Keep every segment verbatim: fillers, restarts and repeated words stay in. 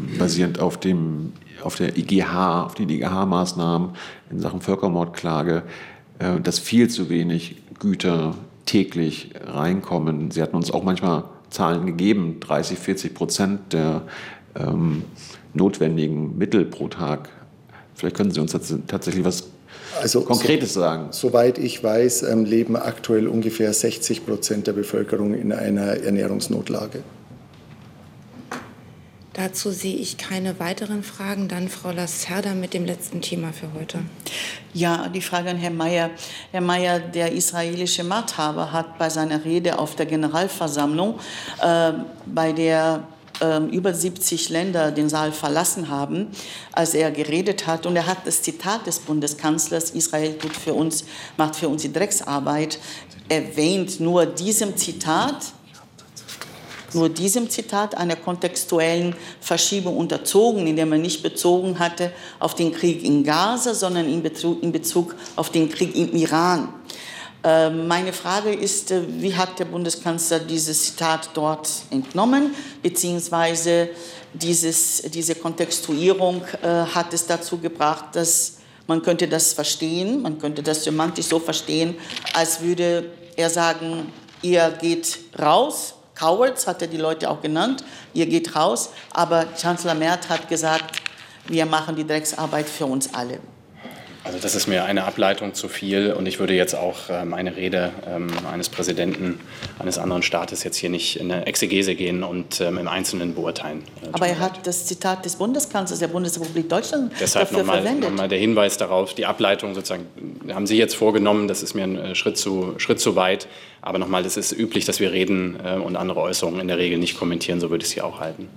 basierend auf dem, auf der I G H, auf den I G H-Maßnahmen in Sachen Völkermordklage, äh, dass viel zu wenig Güter täglich reinkommen. Sie hatten uns auch manchmal Zahlen gegeben, dreißig, vierzig Prozent der ähm, notwendigen Mittel pro Tag. Vielleicht können Sie uns tatsächlich was also, Konkretes so, sagen. Soweit ich weiß, ähm, leben aktuell ungefähr sechzig Prozent der Bevölkerung in einer Ernährungsnotlage. Dazu sehe ich keine weiteren Fragen. Dann Frau Lacerda mit dem letzten Thema für heute. Ja, die Frage an Herrn Mayer. Herr Mayer, der israelische Machthaber hat bei seiner Rede auf der Generalversammlung, äh, bei der äh, über siebzig Länder den Saal verlassen haben, als er geredet hat, und er hat das Zitat des Bundeskanzlers, Israel tut für uns, macht für uns die Drecksarbeit, erwähnt. Nur diesem Zitat nur diesem Zitat einer kontextuellen Verschiebung unterzogen, indem er nicht bezogen hatte auf den Krieg in Gaza, sondern in Bezug, in Bezug auf den Krieg im Iran. Äh, meine Frage ist, äh, wie hat der Bundeskanzler dieses Zitat dort entnommen, beziehungsweise dieses, diese Kontextuierung äh, hat es dazu gebracht, dass man könnte das verstehen, man könnte das semantisch so verstehen, als würde er sagen, ihr geht raus. Cowards hat er die Leute auch genannt, ihr geht raus, aber Chancellor Merz hat gesagt, wir machen die Drecksarbeit für uns alle. Also das ist mir eine Ableitung zu viel, und ich würde jetzt auch ähm, eine Rede ähm, eines Präsidenten eines anderen Staates jetzt hier nicht in eine Exegese gehen und ähm, im Einzelnen beurteilen. Äh, Aber er hat das Zitat des Bundeskanzlers der Bundesrepublik Deutschland Deshalb dafür noch mal, verwendet. Nochmal der Hinweis darauf, die Ableitung sozusagen haben Sie jetzt vorgenommen, das ist mir ein Schritt zu, Schritt zu weit. Aber nochmal, es ist üblich, dass wir Reden äh, und andere Äußerungen in der Regel nicht kommentieren, so würde ich sie auch halten.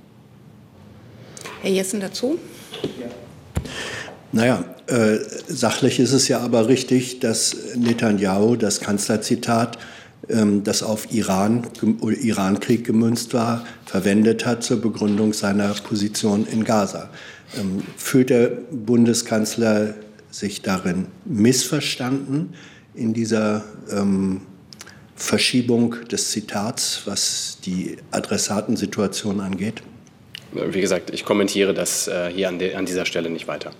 Herr Jessen dazu? Ja. Naja, äh, sachlich ist es ja aber richtig, dass Netanyahu das Kanzlerzitat, ähm, das auf Iran, oder Iran-Krieg gemünzt war, verwendet hat zur Begründung seiner Position in Gaza. Ähm, fühlt der Bundeskanzler sich darin missverstanden in dieser ähm, Verschiebung des Zitats, was die Adressatensituation angeht? Wie gesagt, ich kommentiere das äh, hier an, de, an dieser Stelle nicht weiter.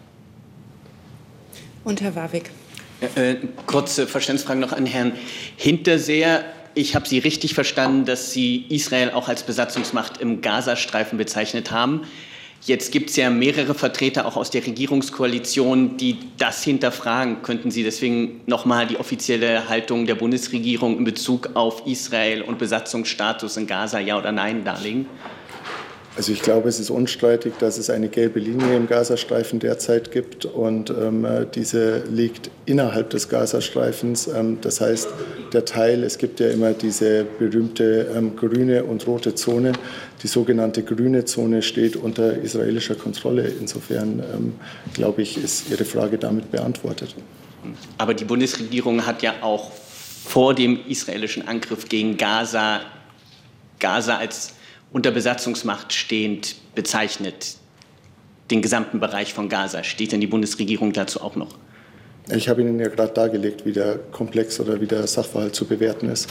Und Herr Warwick. Äh, kurze Verständnisfrage noch an Herrn Hinterseer. Ich habe Sie richtig verstanden, dass Sie Israel auch als Besatzungsmacht im Gazastreifen bezeichnet haben. Jetzt gibt es ja mehrere Vertreter auch aus der Regierungskoalition, die das hinterfragen. Könnten Sie deswegen noch mal die offizielle Haltung der Bundesregierung in Bezug auf Israel und Besatzungsstatus in Gaza, ja oder nein, darlegen? Also ich glaube, es ist unstreitig, dass es eine gelbe Linie im Gazastreifen derzeit gibt, und ähm, diese liegt innerhalb des Gazastreifens. Ähm, das heißt, der Teil, es gibt ja immer diese berühmte ähm, grüne und rote Zone. Die sogenannte grüne Zone steht unter israelischer Kontrolle. Insofern, ähm, glaube ich, ist Ihre Frage damit beantwortet. Aber die Bundesregierung hat ja auch vor dem israelischen Angriff gegen Gaza, Gaza als unter Besatzungsmacht stehend bezeichnet, den gesamten Bereich von Gaza. Steht denn die Bundesregierung dazu auch noch? Ich habe Ihnen ja gerade dargelegt, wie der Komplex oder wie der Sachverhalt zu bewerten ist.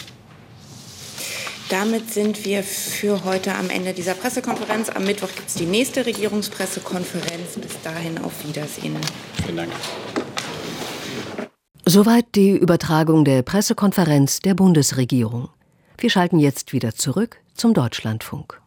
Damit sind wir für heute am Ende dieser Pressekonferenz. Am Mittwoch gibt es die nächste Regierungspressekonferenz. Bis dahin auf Wiedersehen. Vielen Dank. Soweit die Übertragung der Pressekonferenz der Bundesregierung. Wir schalten jetzt wieder zurück zum Deutschlandfunk.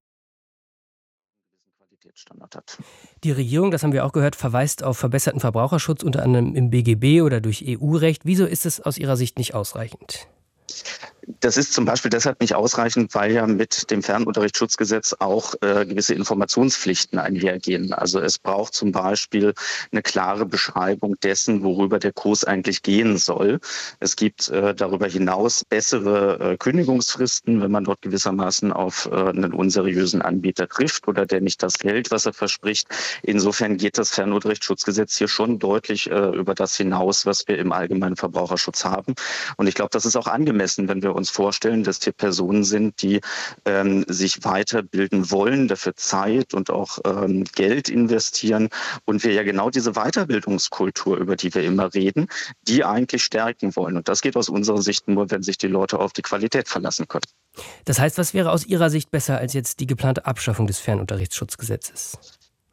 Die Regierung, das haben wir auch gehört, verweist auf verbesserten Verbraucherschutz, unter anderem im B G B oder durch E U-Recht. Wieso ist es aus Ihrer Sicht nicht ausreichend? Das ist zum Beispiel deshalb nicht ausreichend, weil ja mit dem Fernunterrichtsschutzgesetz auch äh, gewisse Informationspflichten einhergehen. Also es braucht zum Beispiel eine klare Beschreibung dessen, worüber der Kurs eigentlich gehen soll. Es gibt äh, darüber hinaus bessere äh, Kündigungsfristen, wenn man dort gewissermaßen auf äh, einen unseriösen Anbieter trifft oder der nicht das hält, was er verspricht. Insofern geht das Fernunterrichtsschutzgesetz hier schon deutlich äh, über das hinaus, was wir im allgemeinen Verbraucherschutz haben. Und ich glaube, das ist auch angemessen, wenn wir uns vorstellen, dass hier Personen sind, die ähm, sich weiterbilden wollen, dafür Zeit und auch ähm, Geld investieren und wir ja genau diese Weiterbildungskultur, über die wir immer reden, die eigentlich stärken wollen. Und das geht aus unserer Sicht nur, wenn sich die Leute auf die Qualität verlassen können. Das heißt, was wäre aus Ihrer Sicht besser als jetzt die geplante Abschaffung des Fernunterrichtsschutzgesetzes?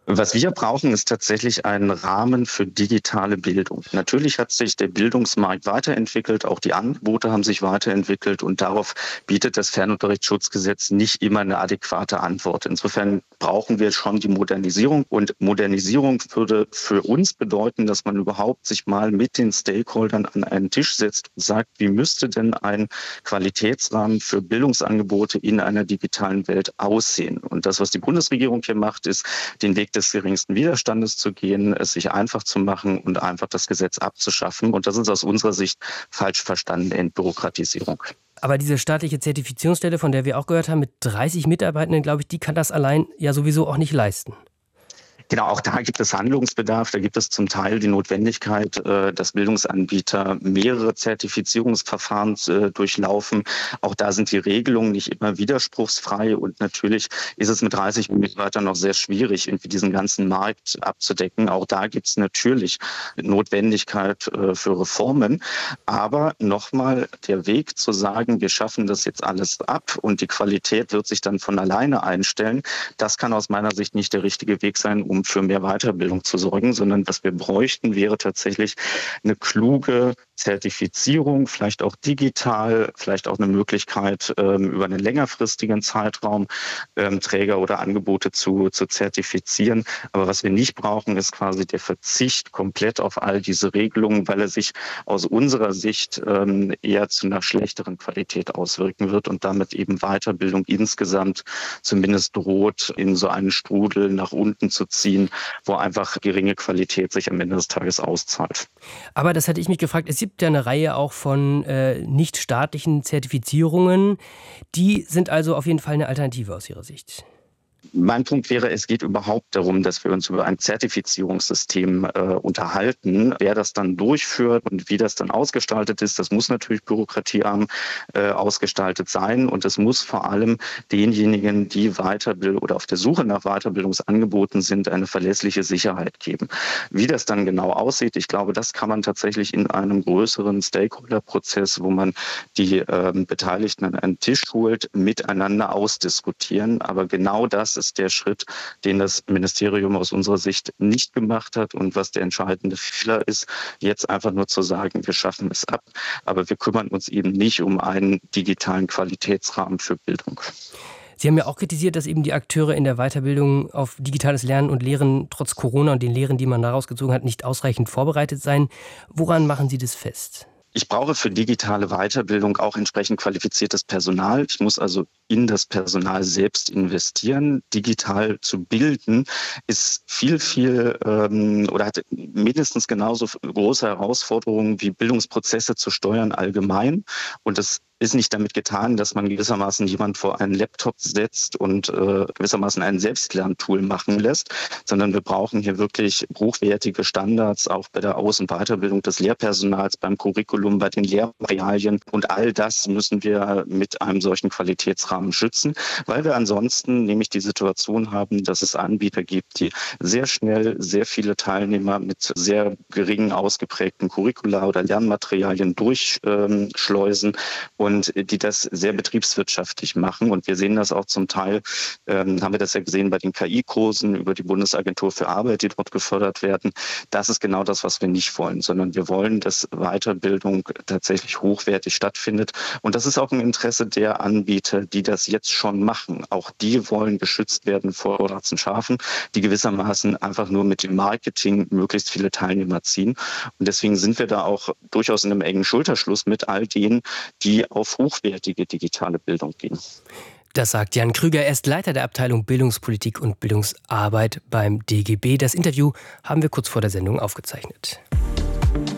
Was wir brauchen, ist tatsächlich ein Rahmen für digitale Bildung. Natürlich hat sich der Bildungsmarkt weiterentwickelt, auch die Angebote haben sich weiterentwickelt und darauf bietet das Fernunterrichtsschutzgesetz nicht immer eine adäquate Antwort. Insofern brauchen wir schon die Modernisierung und Modernisierung würde für uns bedeuten, dass man überhaupt sich mal mit den Stakeholdern an einen Tisch setzt und sagt, wie müsste denn ein Qualitätsrahmen für Bildungsangebote in einer digitalen Welt aussehen? Und das, was die Bundesregierung hier macht, ist, den Weg des geringsten Widerstandes zu gehen, es sich einfach zu machen und einfach das Gesetz abzuschaffen. Und das ist aus unserer Sicht falsch verstandene Entbürokratisierung. Aber diese staatliche Zertifizierungsstelle, von der wir auch gehört haben, mit dreißig Mitarbeitenden, glaube ich, die kann das allein ja sowieso auch nicht leisten. Genau, auch da gibt es Handlungsbedarf. Da gibt es zum Teil die Notwendigkeit, dass Bildungsanbieter mehrere Zertifizierungsverfahren durchlaufen. Auch da sind die Regelungen nicht immer widerspruchsfrei. Und natürlich ist es mit dreißig Mitarbeitern noch sehr schwierig, irgendwie diesen ganzen Markt abzudecken. Auch da gibt es natürlich Notwendigkeit für Reformen. Aber nochmal der Weg zu sagen, wir schaffen das jetzt alles ab und die Qualität wird sich dann von alleine einstellen, das kann aus meiner Sicht nicht der richtige Weg sein, um für mehr Weiterbildung zu sorgen, sondern was wir bräuchten, wäre tatsächlich eine kluge Zertifizierung, vielleicht auch digital, vielleicht auch eine Möglichkeit, ähm, über einen längerfristigen Zeitraum ähm, Träger oder Angebote zu, zu zertifizieren. Aber was wir nicht brauchen, ist quasi der Verzicht komplett auf all diese Regelungen, weil er sich aus unserer Sicht ähm, eher zu einer schlechteren Qualität auswirken wird und damit eben Weiterbildung insgesamt zumindest droht, in so einen Strudel nach unten zu ziehen, wo einfach geringe Qualität sich am Ende des Tages auszahlt. Aber das hatte ich mich gefragt, es gibt ja eine Reihe auch von äh, nicht staatlichen Zertifizierungen. Die sind also auf jeden Fall eine Alternative aus Ihrer Sicht. Mein Punkt wäre, es geht überhaupt darum, dass wir uns über ein Zertifizierungssystem äh, unterhalten. Wer das dann durchführt und wie das dann ausgestaltet ist, das muss natürlich bürokratiearm äh, ausgestaltet sein. Und es muss vor allem denjenigen, die Weiterbildung oder auf der Suche nach Weiterbildungsangeboten sind, eine verlässliche Sicherheit geben. Wie das dann genau aussieht, ich glaube, das kann man tatsächlich in einem größeren Stakeholder-Prozess, wo man die äh, Beteiligten an einen Tisch holt, miteinander ausdiskutieren. Aber genau das ist der Schritt, den das Ministerium aus unserer Sicht nicht gemacht hat und was der entscheidende Fehler ist, jetzt einfach nur zu sagen, wir schaffen es ab, aber wir kümmern uns eben nicht um einen digitalen Qualitätsrahmen für Bildung. Sie haben ja auch kritisiert, dass eben die Akteure in der Weiterbildung auf digitales Lernen und Lehren trotz Corona und den Lehren, die man daraus gezogen hat, nicht ausreichend vorbereitet seien. Woran machen Sie das fest? Ich brauche für digitale Weiterbildung auch entsprechend qualifiziertes Personal. Ich muss also in das Personal selbst investieren. Digital zu bilden ist viel, viel ähm, oder hat mindestens genauso große Herausforderungen wie Bildungsprozesse zu steuern allgemein. Und das ist nicht damit getan, dass man gewissermaßen jemand vor einen Laptop setzt und äh, gewissermaßen ein Selbstlerntool machen lässt, sondern wir brauchen hier wirklich hochwertige Standards, auch bei der Aus- und Weiterbildung des Lehrpersonals, beim Curriculum, bei den Lehrmaterialien. Und all das müssen wir mit einem solchen Qualitätsrahmen schützen, weil wir ansonsten nämlich die Situation haben, dass es Anbieter gibt, die sehr schnell sehr viele Teilnehmer mit sehr geringen ausgeprägten Curricula oder Lernmaterialien durchschleusen und und die das sehr betriebswirtschaftlich machen. Und wir sehen das auch zum Teil, ähm, haben wir das ja gesehen bei den K I-Kursen über die Bundesagentur für Arbeit, die dort gefördert werden. Das ist genau das, was wir nicht wollen, sondern wir wollen, dass Weiterbildung tatsächlich hochwertig stattfindet. Und das ist auch ein Interesse der Anbieter, die das jetzt schon machen. Auch die wollen geschützt werden vor schwarzen Schafen, die gewissermaßen einfach nur mit dem Marketing möglichst viele Teilnehmer ziehen. Und deswegen sind wir da auch durchaus in einem engen Schulterschluss mit all denen, die auf hochwertige digitale Bildung gehen. Das sagt Jan Krüger, er ist Leiter der Abteilung Bildungspolitik und Bildungsarbeit beim D G B. Das Interview haben wir kurz vor der Sendung aufgezeichnet.